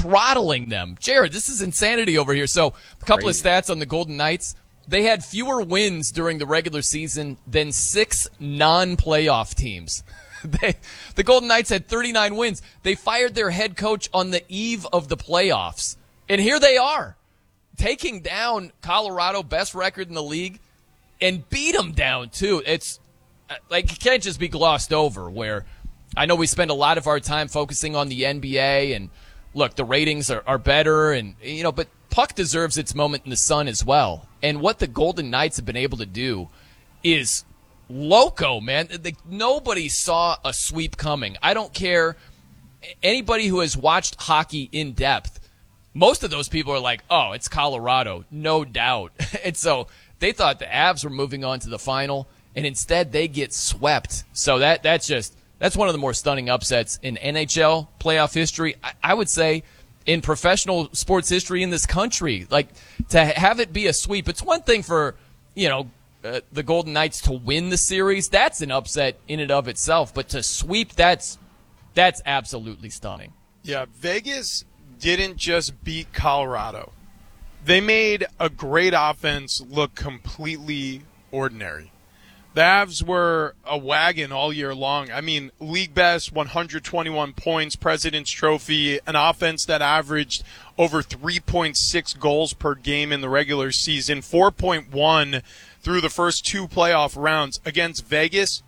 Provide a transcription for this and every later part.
throttling them. Jared, this is insanity over here. So a couple of stats on the Golden Knights. They had fewer wins during the regular season than 6 non-playoff teams. The Golden Knights had 39 wins. They fired their head coach on the eve of the playoffs. And here they are, taking down Colorado, best record in the league, and beat them down, too. It's like, it can't just be glossed over, where I know we spend a lot of our time focusing on the NBA, and look, the ratings are better, and but puck deserves its moment in the sun as well. And what the Golden Knights have been able to do is loco, man. Nobody saw a sweep coming. I don't care. Anybody who has watched hockey in depth, most of those people are like, oh, it's Colorado, no doubt. And so they thought the Avs were moving on to the final, and instead they get swept. So that's one of the more stunning upsets in NHL playoff history. I would say in professional sports history in this country. Like, to have it be a sweep, it's one thing for, the Golden Knights to win the series. That's an upset in and of itself. But to sweep, that's absolutely stunning. Yeah, Vegas didn't just beat Colorado. They made a great offense look completely ordinary. The Avs were a wagon all year long. I mean, league best, 121 points, President's Trophy, an offense that averaged over 3.6 goals per game in the regular season, 4.1 through the first 2 playoff rounds. Against Vegas,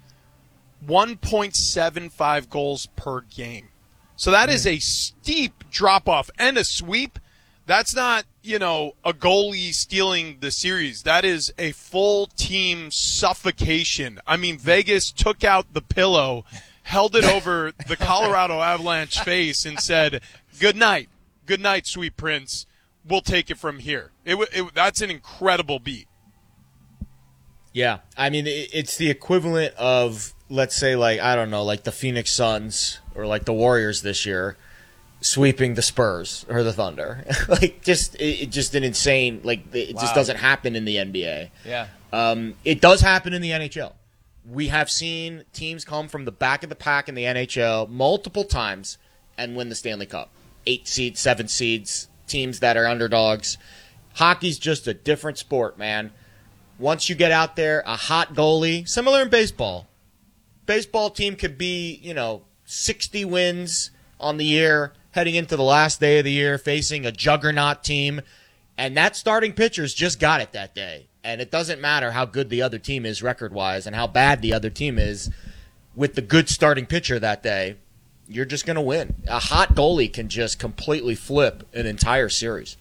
1.75 goals per game. So that is a steep drop-off and a sweep. That's not, a goalie stealing the series. That is a full team suffocation. I mean, Vegas took out the pillow, held it over the Colorado Avalanche face, and said, good night, sweet prince. We'll take it from here. That's an incredible beat. Yeah, I mean, it's the equivalent of, let's say, like the Phoenix Suns or like the Warriors this year sweeping the Spurs or the Thunder. Just an insane, it just doesn't happen in the NBA. Yeah. It does happen in the NHL. We have seen teams come from the back of the pack in the NHL multiple times and win the Stanley Cup. 8 seeds, 7 seeds, teams that are underdogs. Hockey's just a different sport, man. Once you get out there, a hot goalie, similar in baseball. Baseball team could be, 60 wins on the year, heading into the last day of the year, facing a juggernaut team, and that starting pitcher's just got it that day. And it doesn't matter how good the other team is record-wise and how bad the other team is. With the good starting pitcher that day, you're just going to win. A hot goalie can just completely flip an entire series.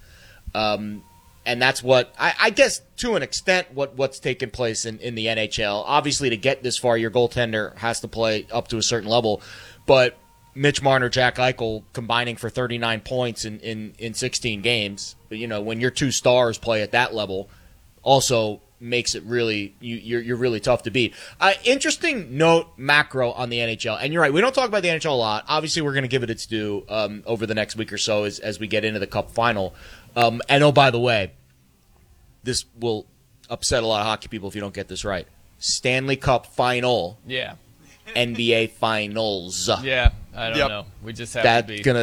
And that's what, I guess, to an extent, what's taken place in the NHL. Obviously, to get this far, your goaltender has to play up to a certain level. But Mitch Marner, Jack Eichel combining for 39 points in 16 games, when your 2 stars play at that level, also makes it really, you're really tough to beat. Interesting note macro on the NHL, and you're right, we don't talk about the NHL a lot. Obviously, we're going to give it its due over the next week or so as we get into the Cup final. And oh, by the way, this will upset a lot of hockey people if you don't get this right. Stanley Cup final. Yeah. NBA Finals. Yeah, I don't know. We just have to be.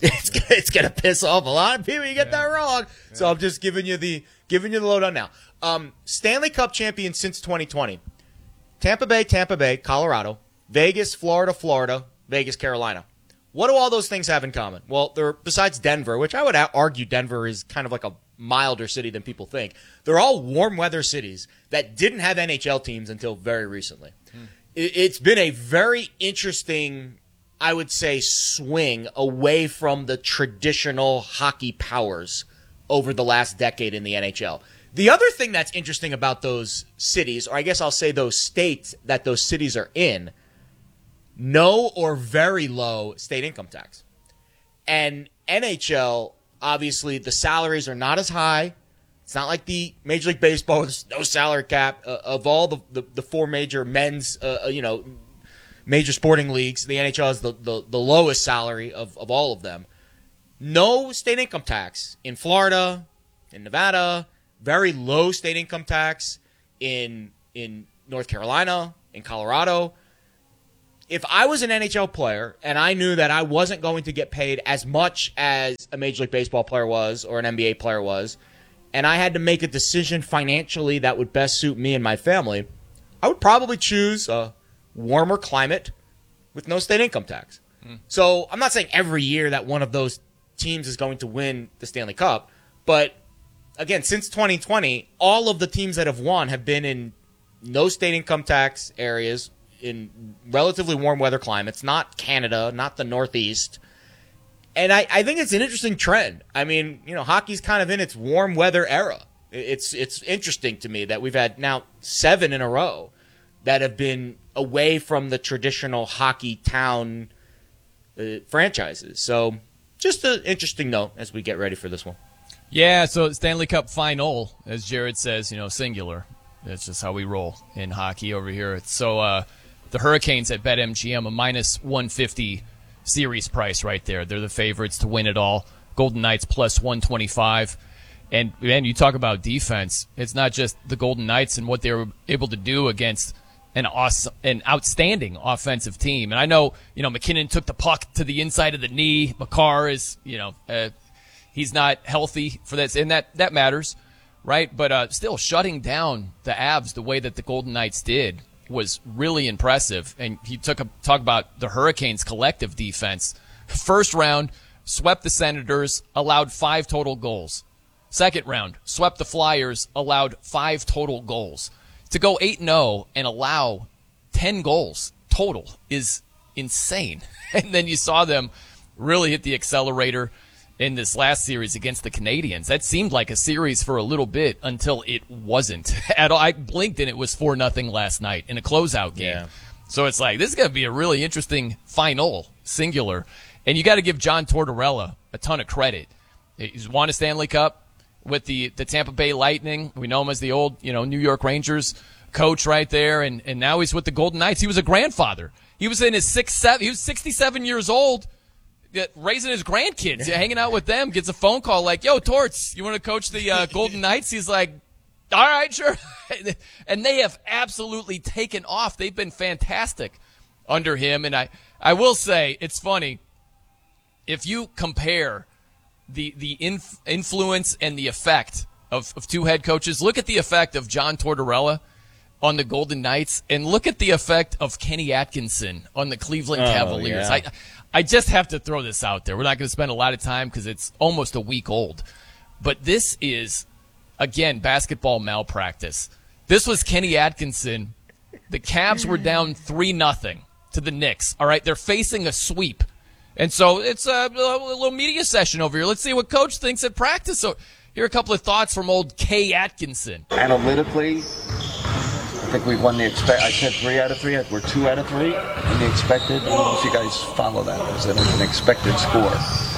It's gonna piss off a lot of people. You get that wrong. Yeah. So I'm just giving you the lowdown now. Stanley Cup champion since 2020. Tampa Bay, Colorado. Vegas, Florida. Vegas, Carolina. What do all those things have in common? Well, they're, besides Denver, which I would argue Denver is kind of like a milder city than people think. They're all warm weather cities that didn't have NHL teams until very recently. It's been a very interesting, I would say, swing away from the traditional hockey powers over the last decade in the NHL. The other thing that's interesting about those cities, or I guess I'll say those states that those cities are in, no or very low state income tax. And NHL, obviously, the salaries are not as high. It's not like the Major League Baseball, there's no salary cap. Of all the 4 major men's, major sporting leagues, the NHL has the lowest salary of all of them. No state income tax in Florida, in Nevada, very low state income tax in North Carolina, in Colorado. if I was an NHL player and I knew that I wasn't going to get paid as much as a Major League Baseball player was or an NBA player was, and I had to make a decision financially that would best suit me and my family, I would probably choose a warmer climate with no state income tax. So I'm not saying every year that one of those teams is going to win the Stanley Cup, but again, since 2020, all of the teams that have won have been in no state income tax areas, in relatively warm weather climates, not Canada, not the Northeast. And I think it's an interesting trend. I mean, hockey's kind of in its warm weather era. It's interesting to me that we've had now 7 in a row that have been away from the traditional hockey town franchises. So just an interesting note as we get ready for this one. Yeah, so Stanley Cup final, as Jared says, singular. That's just how we roll in hockey over here. So the Hurricanes at BetMGM, a minus 150 series price right there. They're the favorites to win it all. Golden Knights plus 125. And, man, you talk about defense. It's not just the Golden Knights and what they were able to do against an outstanding offensive team. And I know, McKinnon took the puck to the inside of the knee. Makar is, he's not healthy for that, and that matters, right? But still, shutting down the Avs the way that the Golden Knights did was really impressive. And he talk about the Hurricanes' collective defense. First round, swept the Senators, allowed 5 total goals. Second round, swept the Flyers, allowed 5 total goals. To go 8-0 and allow 10 goals total is insane. And then you saw them really hit the accelerator in this last series against the Canadiens. That seemed like a series for a little bit until it wasn't at all. I blinked and it was 4-0 last night in a closeout game. Yeah. So it's like, this is going to be a really interesting final, singular. And you got to give John Tortorella a ton of credit. He's won a Stanley Cup with the Tampa Bay Lightning. We know him as the old, New York Rangers coach right there. And now he's with the Golden Knights. He was a grandfather. He was in his he was 67 years old, raising his grandkids, hanging out with them, gets a phone call like, yo, Torts, you want to coach the Golden Knights? He's like, all right, sure. And they have absolutely taken off. They've been fantastic under him. And I will say, it's funny, if you compare the influence and the effect of 2 head coaches, look at the effect of John Tortorella on the Golden Knights, and look at the effect of Kenny Atkinson on the Cleveland Cavaliers. Yeah. I just have to throw this out there. We're not going to spend a lot of time because it's almost a week old. But this is, again, basketball malpractice. This was Kenny Atkinson. The Cavs were down 3-0 to the Knicks. All right, they're facing a sweep. And so it's a little media session over here. Let's see what Coach thinks at practice. So here are a couple of thoughts from old K. Atkinson. Analytically, I think we won the I said 3 out of 3. We're 2 out of 3 in the expected. I don't know if you guys follow that as an expected score.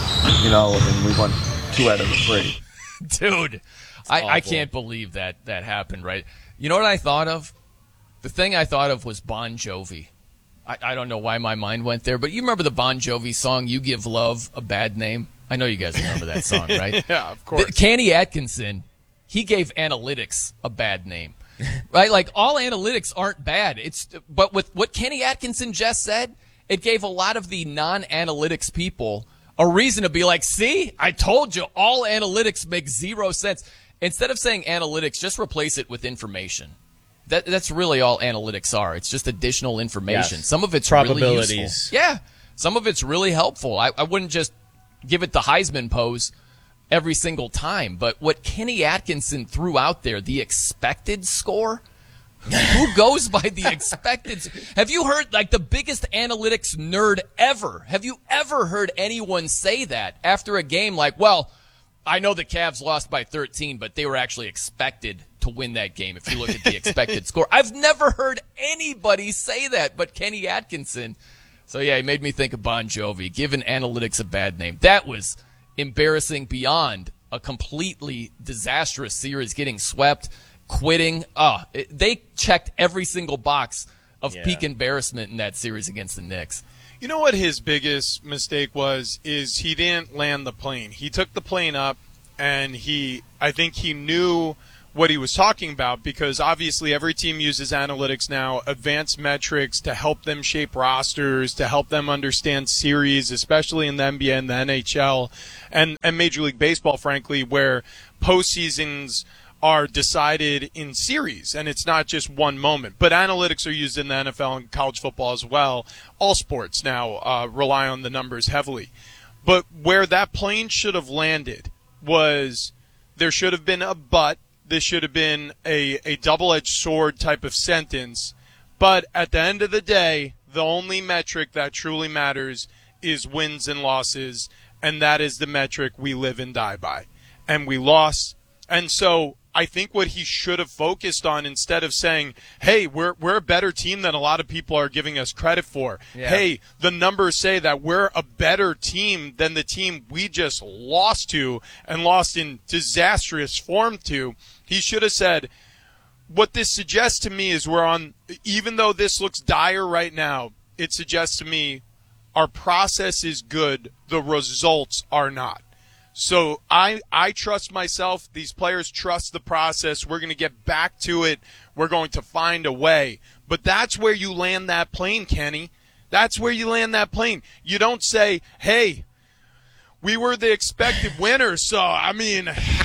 And we won 2 out of 3. Dude, I can't believe that happened, right? You know what I thought of? The thing I thought of was Bon Jovi. I don't know why my mind went there, but you remember the Bon Jovi song, You Give Love a Bad Name? I know you guys remember that song, right? Yeah, of course. Kenny Atkinson, he gave analytics a bad name. Right? Like, all analytics aren't bad. But with what Kenny Atkinson just said, it gave a lot of the non-analytics people a reason to be like, see, I told you, all analytics make 0 sense. Instead of saying analytics, just replace it with information. That's really all analytics are. It's just additional information. Yes. Some of it's Probabilities. really useful. Yeah. Some of it's really helpful. I wouldn't just give it the Heisman pose every single time. But what Kenny Atkinson threw out there, the expected score, who goes by the expected? Have you heard, like, the biggest analytics nerd ever? Have you ever heard anyone say that after a game like, well, I know the Cavs lost by 13, but they were actually expected to win that game if you look at the expected score. I've never heard anybody say that but Kenny Atkinson. So, yeah, he made me think of Bon Jovi, giving analytics a bad name. That was embarrassing beyond a completely disastrous series, getting swept, quitting. They checked every single box of peak embarrassment in that series against the Knicks. You know what his biggest mistake is he didn't land the plane. He took the plane up, and I think he knew what he was talking about, because obviously every team uses analytics now, advanced metrics, to help them shape rosters, to help them understand series, especially in the NBA and the NHL and Major League Baseball, frankly, where postseasons are decided in series, and it's not just one moment. But analytics are used in the NFL and college football as well. All sports now rely on the numbers heavily. But where that plane should have landed was there should have been a but. This should have been a double-edged sword type of sentence. But at the end of the day, the only metric that truly matters is wins and losses, and that is the metric we live and die by. And we lost. And so I think what he should have focused on, instead of saying, hey, we're a better team than a lot of people are giving us credit for. Yeah. Hey, the numbers say that we're a better team than the team we just lost to and lost in disastrous form to. He should have said, what this suggests to me is we're on, even though this looks dire right now, it suggests to me our process is good, the results are not. So I trust myself. These players trust the process. We're going to get back to it. We're going to find a way. But that's where you land that plane, Kenny. That's where you land that plane. You don't say, hey, we were the expected winner, so I mean,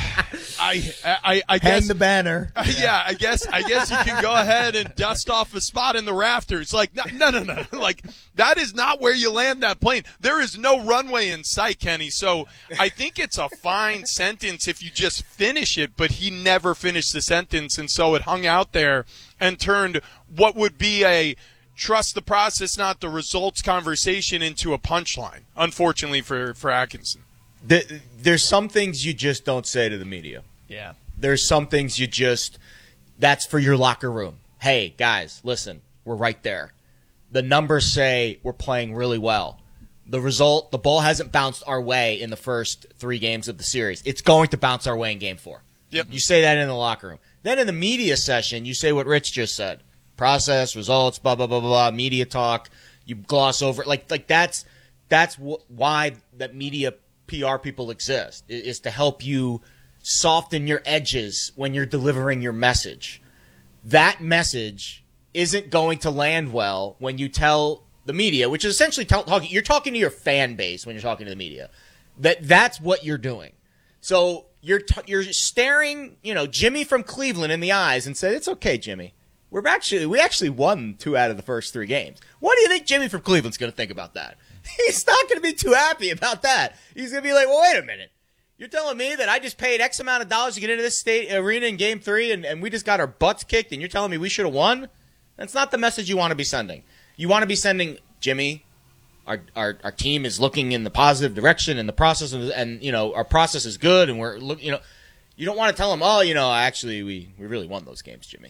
I guess hang the banner. Yeah, I guess you can go ahead and dust off a spot in the rafters. Like no. Like that is not where you land that plane. There is no runway in sight, Kenny. So I think it's a fine sentence if you just finish it, but he never finished the sentence, and so it hung out there and turned what would be a trust the process, not the results conversation into a punchline, unfortunately for Atkinson. There's some things you just don't say to the media. Yeah. There's some things that's for your locker room. Hey, guys, listen, we're right there. The numbers say we're playing really well. The result, the ball hasn't bounced our way in the first 3 games of the series. It's going to bounce our way in game 4. Yep. You say that in the locker room. Then in the media session, you say what Rich just said. Process, results, blah, blah, blah, blah, media talk. You gloss over it. Like that's why that media PR people exist, is to help you soften your edges when you're delivering your message. That message isn't going to land well when you tell the media, which is essentially you're talking to your fan base when you're talking to the media. That's what you're doing. So you're staring, Jimmy from Cleveland in the eyes and said, "It's okay, Jimmy. We actually won 2 out of the first 3 games." What do you think Jimmy from Cleveland's going to think about that? He's not going to be too happy about that. He's going to be like, well, wait a minute. You're telling me that I just paid X amount of dollars to get into this state arena in game 3 and we just got our butts kicked and you're telling me we should have won? That's not the message you want to be sending. You want to be sending, Jimmy, our team is looking in the positive direction and the process and our process is good and we're looking, You don't want to tell them, actually, we really won those games, Jimmy.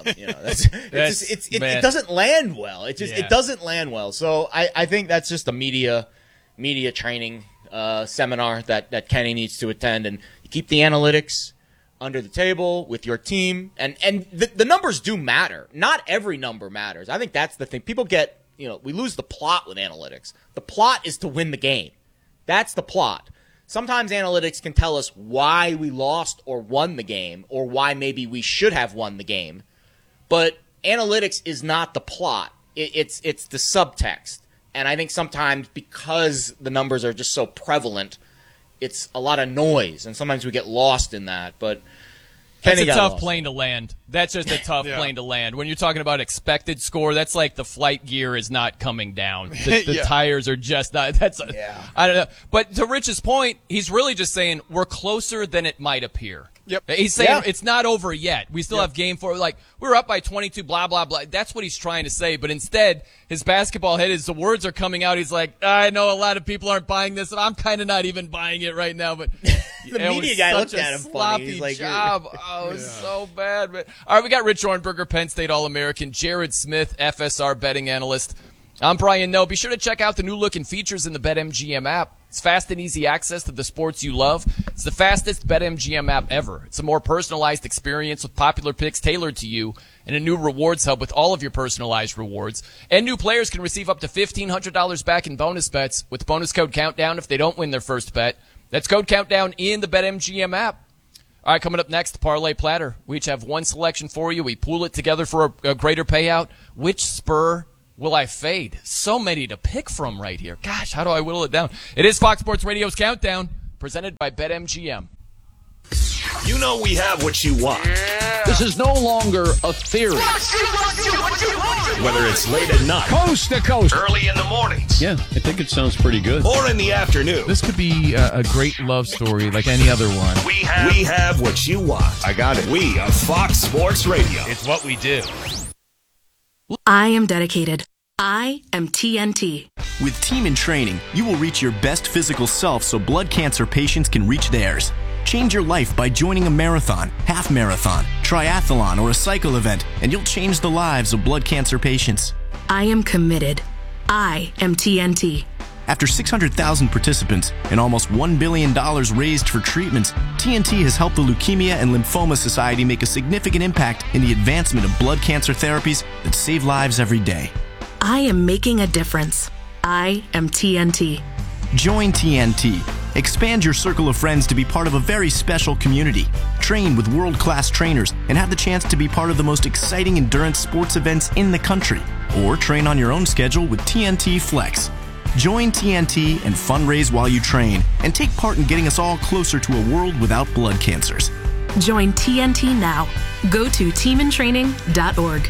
It doesn't land well. It doesn't land well. So I think that's just a media training seminar that Kenny needs to attend. And you keep the analytics under the table with your team. And the numbers do matter. Not every number matters. I think that's the thing. People get, we lose the plot with analytics. The plot is to win the game. That's the plot. Sometimes analytics can tell us why we lost or won the game or why maybe we should have won the game. But analytics is not the plot. It's the subtext. And I think sometimes because the numbers are just so prevalent, it's a lot of noise. And sometimes we get lost in that. But that's a tough plane to land. That's just a tough plane to land. When you're talking about expected score, that's like the flight gear is not coming down. The tires are just not. I don't know. But to Rich's point, he's really just saying we're closer than it might appear. Yep. He's saying it's not over yet. We still have game 4. Like, we're up by 22, blah, blah, blah. That's what he's trying to say. But instead, his basketball head is the words are coming out. He's like, I know a lot of people aren't buying this, and I'm kind of not even buying it right now. But the media guy looked at him funny. He's like, job. Oh, it was so bad. But, all right, we got Rich Ornberger, Penn State All-American, Jared Smith, FSR betting analyst. I'm Brian Noe. Be sure to check out the new look and features in the BetMGM app. It's fast and easy access to the sports you love. It's the fastest BetMGM app ever. It's a more personalized experience with popular picks tailored to you and a new rewards hub with all of your personalized rewards. And new players can receive up to $1,500 back in bonus bets with bonus code Countdown if they don't win their first bet. That's code Countdown in the BetMGM app. All right, coming up next, the Parlay Platter. We each have one selection for you. We pool it together for a greater payout. Which spur will I fade? So many to pick from right here. Gosh, how do I whittle it down? It is Fox Sports Radio's Countdown, presented by BetMGM. You know we have what you want. Yeah. This is no longer a theory. Whether it's late at night, coast to coast, early in the mornings. Yeah, I think it sounds pretty good. Or in the afternoon. This could be a great love story like any other one. We have what you want. I got it. We are Fox Sports Radio. It's what we do. I am dedicated. I am TNT. With Team in Training, you will reach your best physical self so blood cancer patients can reach theirs. Change your life by joining a marathon, half marathon, triathlon, or a cycle event, and you'll change the lives of blood cancer patients. I am committed. I am TNT. After 600,000 participants and almost $1 billion raised for treatments, TNT has helped the Leukemia and Lymphoma Society make a significant impact in the advancement of blood cancer therapies that save lives every day. I am making a difference. I am TNT. Join TNT. Expand your circle of friends to be part of a very special community. Train with world-class trainers and have the chance to be part of the most exciting endurance sports events in the country. Or train on your own schedule with TNT Flex. Join TNT and fundraise while you train and take part in getting us all closer to a world without blood cancers. Join TNT now. Go to teamintraining.org.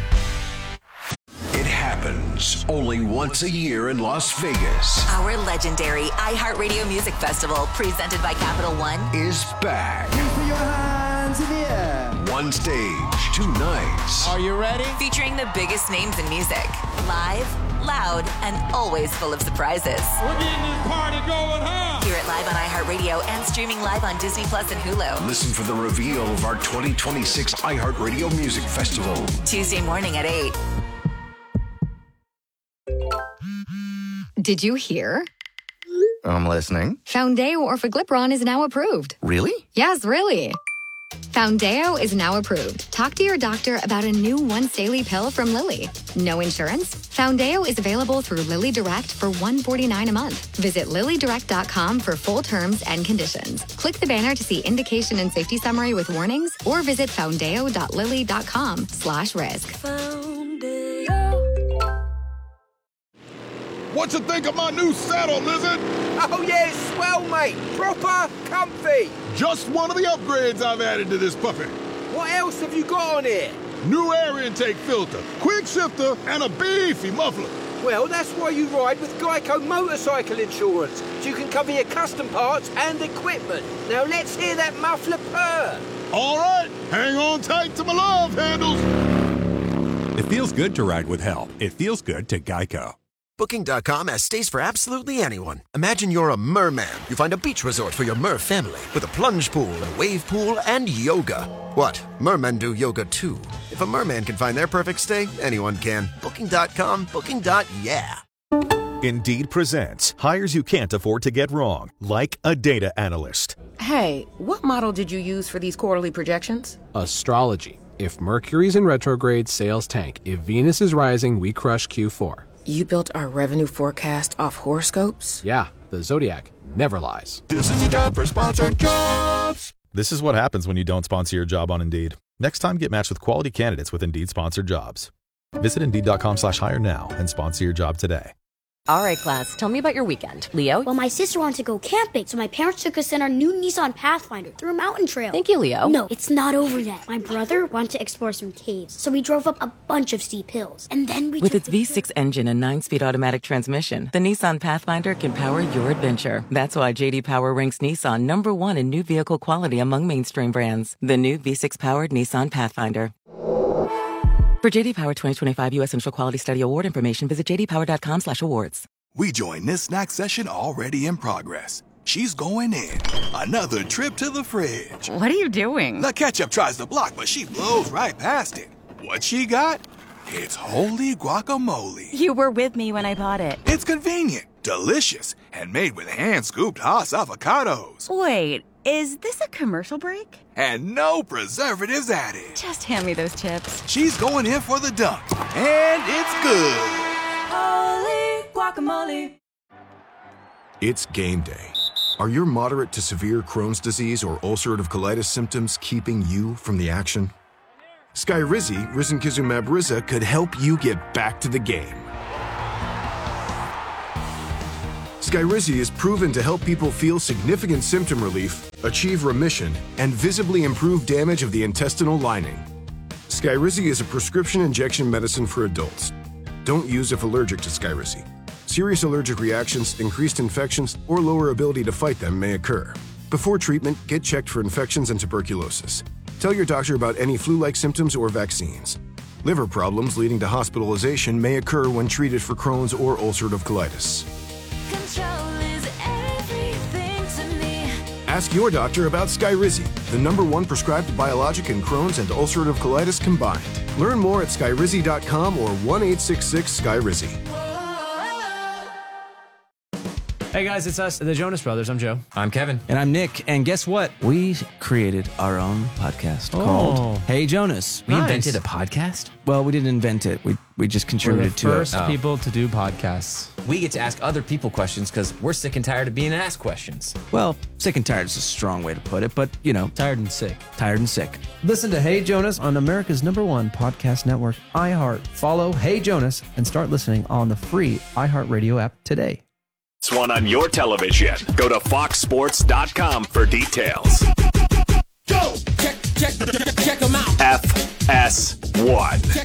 It happens only once a year in Las Vegas. Our legendary iHeartRadio Music Festival, presented by Capital One, is back. Put your hands in the air. One stage, 2 nights. Are you ready? Featuring the biggest names in music. Live, loud, and always full of surprises. We're getting this party going, huh? Hear it live on iHeartRadio and streaming live on Disney Plus and Hulu. Listen for the reveal of our 2026 iHeartRadio Music Festival. Tuesday morning at 8. Did you hear? I'm listening. Foundeo Orforglipron is now approved. Really? Yes, really. Foundeo is now approved. Talk to your doctor about a new once-daily pill from Lilly. No insurance? Foundeo is available through Lilly Direct for $149 a month. Visit LillyDirect.com for full terms and conditions. Click the banner to see indication and safety summary with warnings, or visit foundeo.lilly.com/risk. What you think of my new saddle, Lizard? Oh, yeah, it's swell, mate. Proper comfy. Just one of the upgrades I've added to this puppy. What else have you got on here? New air intake filter, quick shifter, and a beefy muffler. Well, that's why you ride with Geico Motorcycle Insurance, so you can cover your custom parts and equipment. Now let's hear that muffler purr. All right, hang on tight to my love handles. It feels good to ride with help. It feels good to Geico. Booking.com has stays for absolutely anyone. Imagine you're a merman. You find a beach resort for your mer family with a plunge pool, a wave pool, and yoga. What? Mermen do yoga too. If a merman can find their perfect stay, anyone can. Booking.com, booking.yeah. Indeed presents hires you can't afford to get wrong, like a data analyst. Hey, what model did you use for these quarterly projections? Astrology. If Mercury's in retrograde, sales tank. If Venus is rising, we crush Q4. You built our revenue forecast off horoscopes? Yeah, the Zodiac never lies. This is a job for sponsored jobs. This is what happens when you don't sponsor your job on Indeed. Next time, get matched with quality candidates with Indeed sponsored jobs. Visit Indeed.com/hire now and sponsor your job today. All right, class, tell me about your weekend. Leo? Well, my sister wanted to go camping, so my parents took us in our new Nissan Pathfinder through a mountain trail. Thank you, Leo. No, it's not over yet. My brother wanted to explore some caves, so we drove up a bunch of steep hills. And then we With its V6 engine and 9-speed automatic transmission, the Nissan Pathfinder can power your adventure. That's why J.D. Power ranks Nissan #1 in new vehicle quality among mainstream brands. The new V6-powered Nissan Pathfinder. For J.D. Power 2025 U.S. Central Quality Study Award information, visit jdpower.com/awards. We join this snack session already in progress. She's going in. Another trip to the fridge. What are you doing? The ketchup tries to block, but she blows right past it. What she got? It's holy guacamole. You were with me when I bought it. It's convenient, delicious, and made with hand-scooped Hass avocados. Wait, is this a commercial break? And no preservatives added. Just hand me those chips. She's going in for the dunk, and it's good. Holy guacamole. It's game day. Are your moderate to severe Crohn's disease or ulcerative colitis symptoms keeping you from the action? Skyrizi, risankizumab Riza, could help you get back to the game. Skyrizi is proven to help people feel significant symptom relief, achieve remission, and visibly improve damage of the intestinal lining. Skyrizi is a prescription injection medicine for adults. Don't use if allergic to Skyrizi. Serious allergic reactions, increased infections, or lower ability to fight them may occur. Before treatment, get checked for infections and tuberculosis. Tell your doctor about any flu-like symptoms or vaccines. Liver problems leading to hospitalization may occur when treated for Crohn's or ulcerative colitis. Ask your doctor about Skyrizi, the #1 prescribed biologic in Crohn's and ulcerative colitis combined. Learn more at skyrizi.com or 1-866-SKYRIZI. Hey guys, it's us, the Jonas Brothers. I'm Joe. I'm Kevin. And I'm Nick. And guess what? We created our own podcast called Hey Jonas. We invented a podcast? Well, we didn't invent it. We just contributed to it. We're the first people to do podcasts. We get to ask other people questions because we're sick and tired of being asked questions. Well, sick and tired is a strong way to put it, but, you know. Tired and sick. Tired and sick. Listen to Hey Jonas on America's #1 podcast network, iHeart. Follow Hey Jonas and start listening on the free iHeartRadio app today. It's one on your television. Go to foxsports.com for details. Go! Check them out. FS1.